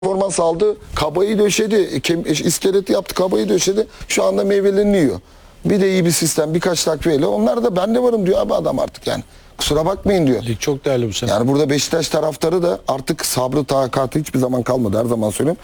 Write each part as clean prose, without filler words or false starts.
performans aldı. Kabayı döşedi. İskeleti yaptı. Kabayı döşedi. Şu anda meyvelerini yiyor. Bir de iyi bir sistem. Birkaç takviyeyle. Onlar da ben de varım diyor abi adam artık yani. Kusura bakmayın diyor. Lig çok değerli bu sene. Yani burada Beşiktaş taraftarı da artık sabrı takatı hiçbir zaman kalmadı. Her zaman söylüyorum.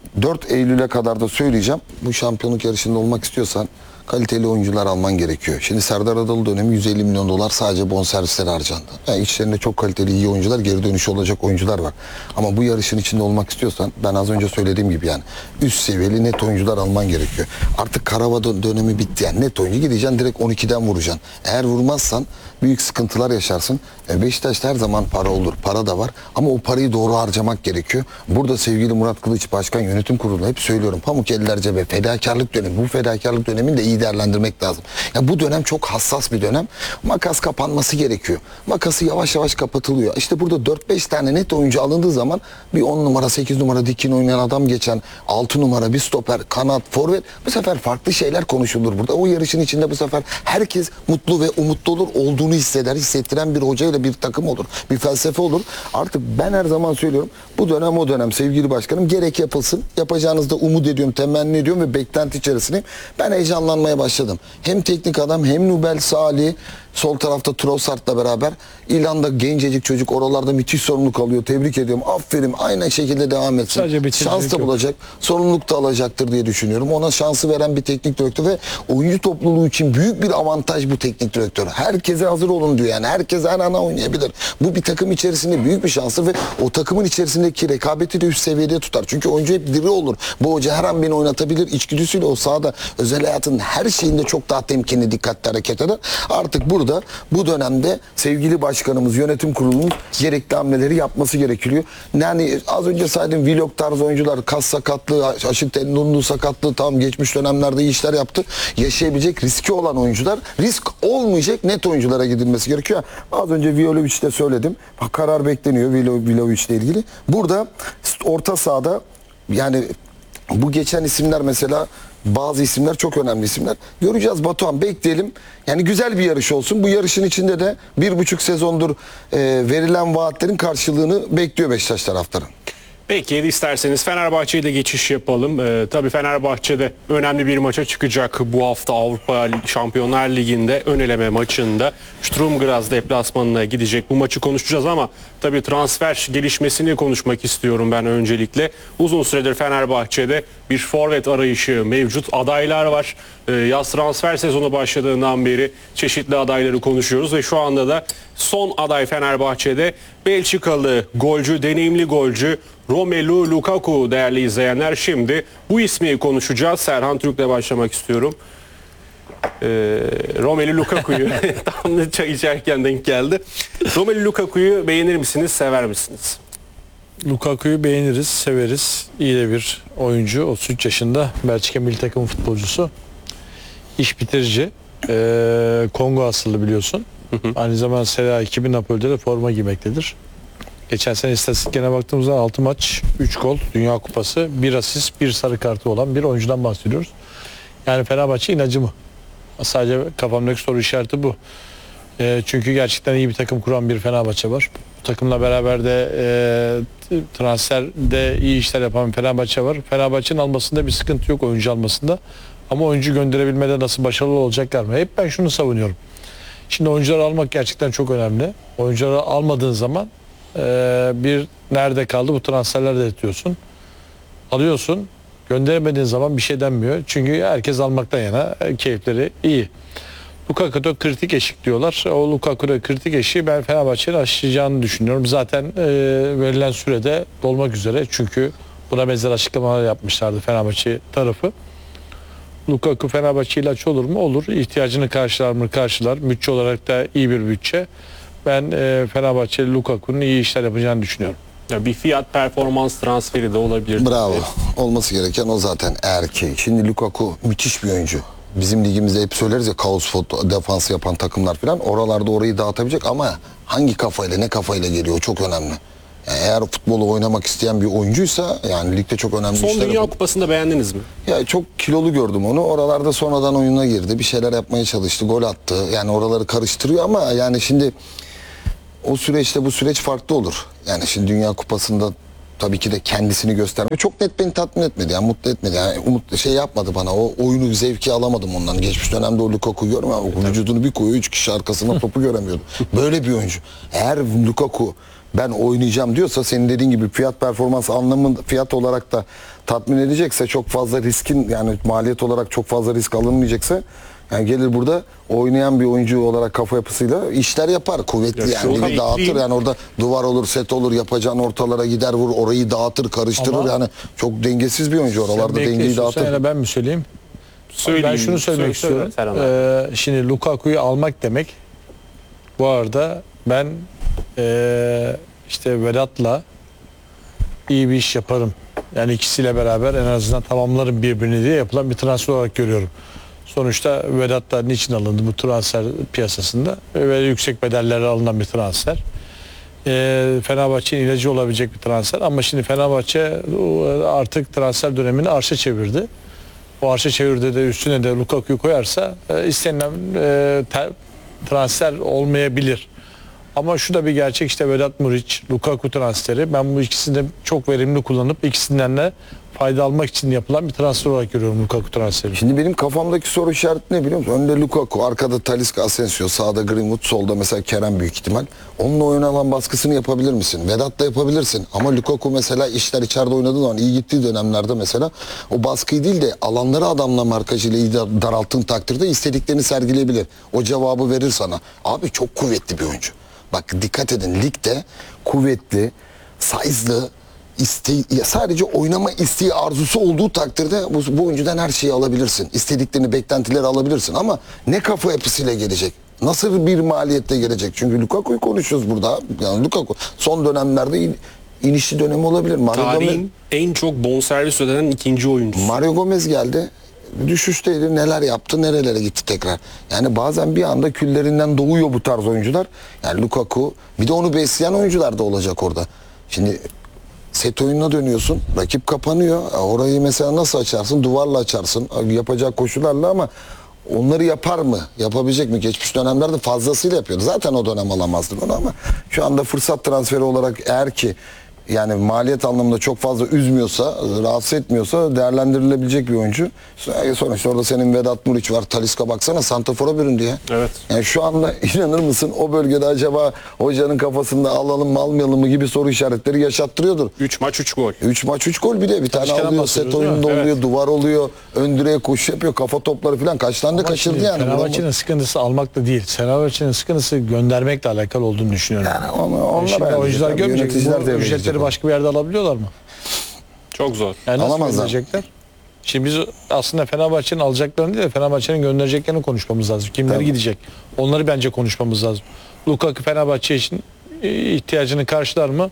4 Eylül'e kadar da söyleyeceğim. Bu şampiyonluk yarışında olmak istiyorsan kaliteli oyuncular alman gerekiyor. Şimdi Serdar Adalı dönemi 150 milyon dolar sadece bonservisleri harcandı. Yani içlerinde çok kaliteli iyi oyuncular, geri dönüşü olacak oyuncular var. Ama bu yarışın içinde olmak istiyorsan ben az önce söylediğim gibi yani üst seviyeli net oyuncular alman gerekiyor. Artık Karava dönemi bitti yani net oyuncu gideceksin direkt 12'den vuracaksın. Eğer vurmazsan büyük sıkıntılar yaşarsın. Beşiktaş'ta her zaman para olur. Para da var. Ama o parayı doğru harcamak gerekiyor. Burada sevgili Murat Kılıç Başkan Yönetim Kurulu'na hep söylüyorum. Pamuk eller cebe. Fedakarlık dönemi. Bu fedakarlık dönemini de iyi değerlendirmek lazım. Yani bu dönem çok hassas bir dönem. Makas kapanması gerekiyor. Makası yavaş yavaş kapatılıyor. İşte burada 4-5 tane net oyuncu alındığı zaman bir 10 numara 8 numara dikin oynayan adam geçen 6 numara bir stoper, kanat, forvet bu sefer farklı şeyler konuşulur burada. O yarışın içinde bu sefer herkes mutlu ve umutlu olur. Olduğunu hisseder. Hissettiren bir hocayla bir takım olur. Bir felsefe olur. Artık ben her zaman söylüyorum. Bu dönem o dönem sevgili başkanım gerek yapılsın. Yapacağınızda umut ediyorum, temenni ediyorum ve beklenti içerisindeyim. Ben heyecanlanmaya başladım. Hem teknik adam hem Nubel Salih sol tarafta Trossard'la beraber İlhan'da gencecik çocuk oralarda müthiş sorumluluk alıyor. Tebrik ediyorum. Aferin. Aynı şekilde devam etsin. Şans da bulacak. Sorumluluk da alacaktır diye düşünüyorum. Ona şansı veren bir teknik direktör ve oyuncu topluluğu için büyük bir avantaj bu teknik direktör. Herkese hazır olun diyor yani. Herkes her ana oynayabilir. Bu bir takım içerisinde büyük bir şansı ve o takımın içerisindeki rekabeti de üst seviyede tutar. Çünkü oyuncu hep diri olur. Bu hoca her an beni oynatabilir. İçgüdüsüyle o sahada özel hayatın her şeyinde çok daha temkinli, dikkatli hareket eder. Artık burada bu dönemde sevgili başkanımız, yönetim kurulumuz gerekli hamleleri yapması gerekiyor. Yani az önce saydım vlog tarzı oyuncular kas sakatlığı, aşık tendonlu sakatlığı tam geçmiş dönemlerde iyi işler yaptı. Yaşayabilecek riski olan oyuncular, risk olmayacak net oyunculara gidilmesi gerekiyor. Az önce Vlahovic'te söyledim. Karar bekleniyor Vlahovic'le ilgili. Burada orta sahada yani bu geçen isimler mesela bazı isimler çok önemli isimler. Göreceğiz Batuhan bekleyelim. Yani güzel bir yarış olsun. Bu yarışın içinde de 1,5 sezondur verilen vaatlerin karşılığını bekliyor Beşiktaş taraftarı. Peki isterseniz Fenerbahçe'ye de geçiş yapalım. Tabii Fenerbahçe'de önemli bir maça çıkacak bu hafta Avrupa Şampiyonlar Ligi'nde ön eleme maçında Sturm Graz deplasmanına gidecek. Bu maçı konuşacağız ama tabii transfer gelişmesini konuşmak istiyorum ben öncelikle. Uzun süredir Fenerbahçe'de bir forvet arayışı mevcut. Adaylar var. Yaz transfer sezonu başladığından beri çeşitli adayları konuşuyoruz ve şu anda da son aday Fenerbahçe'de Belçikalı golcü, deneyimli golcü Romelu Lukaku değerli izleyenler. Şimdi bu ismi konuşacağız. Serhan Türk'le başlamak istiyorum. Romelu Lukaku'yu tam da çay içerken denk geldi. Romelu Lukaku'yu beğenir misiniz, sever misiniz? Lukaku'yu beğeniriz, severiz. İyi de bir oyuncu. 33 yaşında Belçika milli takım futbolcusu. İş bitirici. Kongo asıllı biliyorsun. Aynı zamanda Serie A 2000 Napoli'de de forma giymektedir. Geçen sene istatistiklerine baktığımızda 6 maç, 3 gol, Dünya Kupası, 1 asist, 1 sarı kartı olan bir oyuncudan bahsediyoruz. Yani Fenerbahçe ilacı mı? Sadece kafamdaki soru işareti bu. Çünkü gerçekten iyi bir takım kuran bir Fenerbahçe var. Bu takımla beraber de transferde iyi işler yapan bir Fenerbahçe var. Fenerbahçe'nin almasında bir sıkıntı yok oyuncu almasında. Ama oyuncu gönderebilmede nasıl başarılı olacaklar mı? Hep ben şunu savunuyorum. Şimdi oyuncuları almak gerçekten çok önemli. Oyuncuları almadığın zaman bir nerede kaldı bu transferler de ediyorsun. Alıyorsun. Gönderemediğin zaman bir şey denmiyor. Çünkü herkes almaktan yana keyifleri iyi. Lukaku'da kritik eşik diyorlar. O Lukaku'da kritik eşiği ben Fenerbahçe'nin aşacağını düşünüyorum. Zaten verilen sürede dolmak üzere. Çünkü buna benzer açıklamalar yapmışlardı Fenerbahçe tarafı. Lukaku Fenerbahçe ilaç olur mu? Olur. İhtiyacını karşılar mı? Karşılar. Bütçe olarak da iyi bir bütçe. Ben Fenerbahçe Lukaku'nun iyi işler yapacağını düşünüyorum. Ya bir fiyat performans transferi de olabilir. Bravo. Olması gereken o zaten erkeği. Şimdi Lukaku müthiş bir oyuncu. Bizim ligimizde hep söyleriz ya kaos defans yapan takımlar falan. Oralarda orayı dağıtabilecek ama hangi kafayla ne kafayla geliyor o çok önemli. Yani eğer futbolu oynamak isteyen bir oyuncuysa yani ligde çok önemli Son işler Dünya Kupası'nda beğendiniz mi? Ya çok kilolu gördüm onu. Oralarda sonradan oyuna girdi. Bir şeyler yapmaya çalıştı. Gol attı. Yani oraları karıştırıyor ama yani şimdi o süreçte bu süreç farklı olur. Yani şimdi Dünya Kupası'nda tabii ki de kendisini gösterme çok net beni tatmin etmedi. Yani mutlu etmedi. Yani şey yapmadı bana. O oyunu zevki alamadım ondan. Geçmiş dönemde o Lukaku'yu görmüyorum. Vücudunu bir koyuyor. 3 kişi arkasına topu göremiyordu. Böyle bir oyuncu. Eğer Lukaku ben oynayacağım diyorsa senin dediğin gibi fiyat performans anlamında fiyat olarak da tatmin edecekse çok fazla riskin yani maliyet olarak çok fazla risk alınmayacaksa yani gelir burada oynayan bir oyuncu olarak kafa yapısıyla işler yapar. Kuvvetli Ya şu yani. an Bir dağıtır ekleyeyim. yani orada duvar olur, set olur, yapacağın ortalara gider vur, orayı dağıtır, karıştırır. Ama- yani çok dengesiz bir oyuncu oralarda Sen dengeyi bekliyorsun, dağıtır. yani ben mi söyleyeyim? Söyleyeyim. Ben şunu söylemek Söyle, istiyorum. Serhan abi. Şimdi Lukaku'yu almak demek bu arada ben işte Vedat'la iyi bir iş yaparım. Yani ikisiyle beraber en azından tamamlarım birbirini diye yapılan bir transfer olarak görüyorum. Sonuçta Vedat da niçin alındı bu transfer piyasasında ve yüksek bedellerle alınan bir transfer. Fenerbahçe'nin ilacı olabilecek bir transfer ama şimdi Fenerbahçe artık transfer dönemini arşa çevirdi. O arşa çevirdi de üstüne de Lukaku'yu koyarsa istenilen transfer olmayabilir. Ama şu da bir gerçek işte Vedat Muriç, Lukaku transferi. Ben bu ikisini de çok verimli kullanıp ikisinden de fayda almak için yapılan bir transfer olarak görüyorum Lukaku transferi. Şimdi benim kafamdaki soru işareti ne biliyor musun? Önde Lukaku, arkada Talisca, Asensio, sağda Greenwood, solda mesela Kerem büyük ihtimal. Onunla oyun alan baskısını yapabilir misin? Vedat da yapabilirsin. Ama Lukaku mesela işler içeride oynadığı zaman iyi gittiği dönemlerde mesela o baskıyı değil de alanları adamla markajıyla iyi daralttığın takdirde istediklerini sergileyebilir. O cevabı verir sana. Abi çok kuvvetli bir oyuncu. Bak dikkat edin ligde kuvvetli, size'lı, sadece oynama isteği arzusu olduğu takdirde bu oyuncudan her şeyi alabilirsin. İstediklerini, beklentileri alabilirsin ama ne kafa yapısıyla gelecek? Nasıl bir maliyetle gelecek? Çünkü Lukaku'yu konuşuyoruz burada. Yani Lukaku son dönemlerde inişli dönemi olabilir. Tarihin en çok bonservis ödenen ikinci oyuncusu. Mario Gomez geldi. Düşüşteydi. Neler yaptı, nerelere gitti tekrar. Yani bazen bir anda küllerinden doğuyor bu tarz oyuncular. Yani Lukaku, bir de onu besleyen oyuncular da olacak orada. Şimdi set oyununa dönüyorsun. Rakip kapanıyor. Orayı mesela nasıl açarsın? Duvarla açarsın. Yapacak koşularla ama onları yapar mı? Yapabilecek mi? Geçmiş dönemlerde fazlasıyla yapıyordu. Zaten o dönem alamazdın onu ama şu anda fırsat transferi olarak eğer ki yani maliyet anlamında çok fazla üzmüyorsa, rahatsız etmiyorsa değerlendirilebilecek bir oyuncu. Sonuçta orada senin Vedat Muriç var. Talisca baksana Santrafor'a büründü ya. Evet. Yani şu anda inanır mısın o bölgede acaba hocanın kafasında alalım mı almayalım mı gibi soru işaretleri yaşattırıyordur. 3 maç 3 gol. 3 maç 3 gol bir de bir tane Talisca'dan alıyor, set bahsediyoruz, oyununda değil mi? oluyor, Evet. duvar oluyor, ön direğe koşu yapıyor, kafa topları falan kaç tane de Ama kaçırdı şimdi yani. Fenerbahçe'nin sıkıntısı almakla değil. Fenerbahçe'nin sıkıntısı göndermekle alakalı olduğunu düşünüyorum. Yani onlar Şimdi oyuncular görmeyecek. yöneticiler Bu devreye girecek ücretleri onu. başka bir yerde alabiliyorlar mı? Çok zor. Yani nasıl Alamazlar. gönderecekler? Şimdi biz aslında Fenerbahçe'nin alacaklarını değil de Fenerbahçe'nin göndereceklerini konuşmamız lazım. Kimleri Tabii. gidecek? Onları bence konuşmamız lazım. Lukaku Fenerbahçe için ihtiyacını karşılar mı?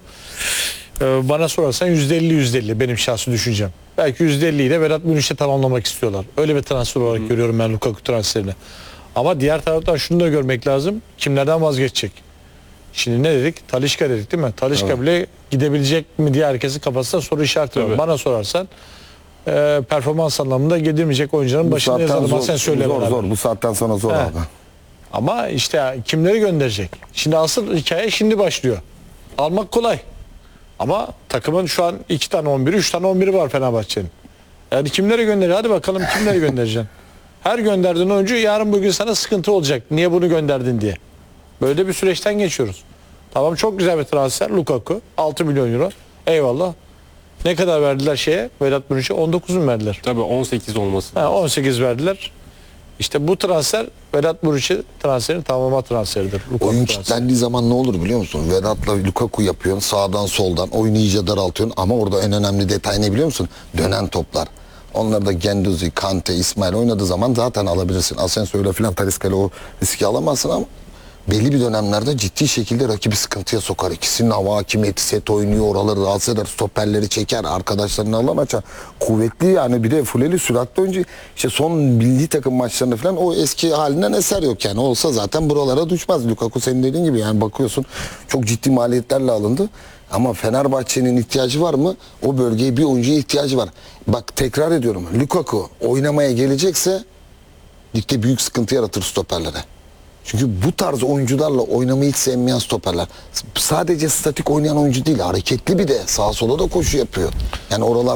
Bana sorarsan %50 benim şahsi düşüncem. Belki %50'yi de Vedat Muriç'e tamamlamak istiyorlar. Öyle bir transfer olarak görüyorum ben Lukaku transferini. Ama diğer taraftan şunu da görmek lazım. Kimlerden vazgeçecek? Şimdi ne dedik? Talisca dedik değil mi? Talisca bile gidebilecek mi diye herkesin kafasında soru işareti var. Tabii. Bana sorarsan performans anlamında gidemeyecek oyuncuların Bu başında saatten yazarım. zor, Sen söyle zor, beraber. zor. Bu saatten sonra zor He. abi. Ama işte kimleri gönderecek? Şimdi asıl hikaye şimdi başlıyor. Almak kolay. Ama takımın şu an 2 tane 11'i, 3 tane 11'i var Fenerbahçe'nin. Yani kimleri gönderiyor? Hadi bakalım kimleri göndereceksin? Her gönderdiğin oyuncu yarın bugün sana sıkıntı olacak. Niye bunu gönderdin diye. Böyle bir süreçten geçiyoruz. Tamam çok güzel bir transfer Lukaku. 6 milyon euro. Eyvallah. Ne kadar verdiler şeye? Vedat Muriç'e 19 mu verdiler? Tabii 18 olması. 18 verdiler. İşte bu transfer Vedat Muriç'i transferin tamamlama transferidir. Lukaku Oyun transferi. kilitlendiği zaman ne olur biliyor musun? Vedat'la Lukaku yapıyorsun sağdan soldan oyunu iyice daraltıyorsun ama orada en önemli detay ne biliyor musun? Dönen toplar. Onları da Genduzi, Kante, İsmail oynadığı zaman zaten alabilirsin. Asensio'yla falan Talisca'yla o riski alamazsın ama belli bir dönemlerde ciddi şekilde rakibi sıkıntıya sokar. İkisinin hava hakimiyeti, set oynuyor, oraları rahatsız eder, stoperleri çeker, arkadaşlarını alan açar. Kuvvetli yani bir de fuleli süratli oyuncu. İşte son milli takım maçlarında falan o eski halinden eser yok yani. Olsa zaten buralara düşmez. Lukaku senin dediğin gibi yani bakıyorsun çok ciddi maliyetlerle alındı. Ama Fenerbahçe'nin ihtiyacı var mı? O bölgeye bir oyuncuya ihtiyacı var. Bak tekrar ediyorum. Lukaku oynamaya gelecekse ligde büyük sıkıntı yaratır stoperlere. Çünkü bu tarz oyuncularla oynamayı hiç sevmeyen stoperler. Sadece statik oynayan oyuncu değil, hareketli bir de sağa sola da koşu yapıyor. Yani oralar